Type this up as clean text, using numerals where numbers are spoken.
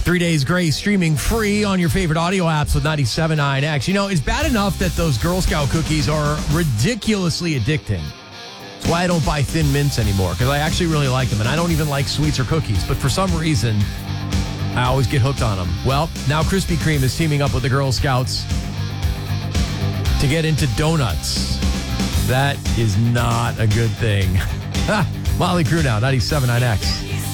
3 Days Grace streaming free on your favorite audio apps with 97.9X. You know, it's bad enough that those Girl Scout cookies are ridiculously addicting. That's why I don't buy Thin Mints anymore, because I actually really like them, and I don't even like sweets or cookies. But for some reason, I always get hooked on them. Well, now Krispy Kreme is teaming up with the Girl Scouts to get into donuts. That is not a good thing. Molly Crew now, 97.9X.